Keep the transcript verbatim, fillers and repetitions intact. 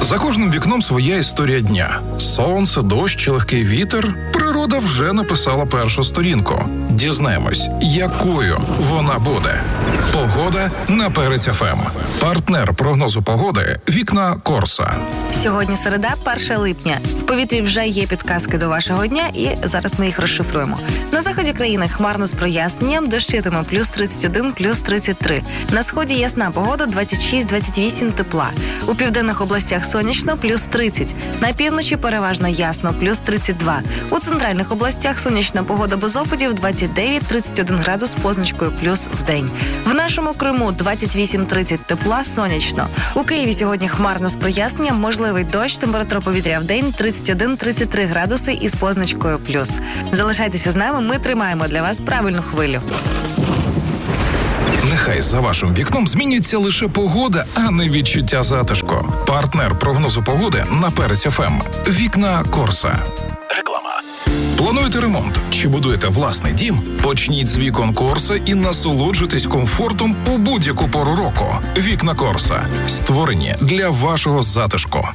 За кожним вікном своя історія дня. Сонце, дощ чи легкий вітер. Природа вже написала першу сторінку. Дізнаємось, якою вона буде. Погода на Перець еф ем. Партнер прогнозу погоди – Вікна Корса. Сьогодні середа, перше липня. В повітрі вже є підказки до вашого дня, і зараз ми їх розшифруємо. На заході країни хмарно з проясненням, дощитиме плюс тридцять один, плюс тридцять три. На сході ясна погода, двадцять шість двадцять вісім тепла. У південних областях сонячно, плюс тридцять. На півночі переважно ясно, плюс тридцять два. У центральних областях сонячна погода без опадів, двадцять дев'ять тридцять один градус з позначкою плюс в день. В нашому Криму двадцять вісім тридцять тепла, сонячно. У Києві сьогодні хмарно з проясненням, можливий дощ, температура повітря в день тридцять один тридцять три градуси із позначкою плюс. Залишайтеся з нами, ми тримаємо для вас правильну хвилю. Нехай за вашим вікном змінюється лише погода, а не відчуття затишку. Партнер прогнозу погоди на Перець еф ем. Вікна Корса. Реклама. Плануєте ремонт чи будуєте власний дім? Почніть з вікон Корса і насолоджуйтесь комфортом у будь-яку пору року. Вікна Корса. Створені для вашого затишку.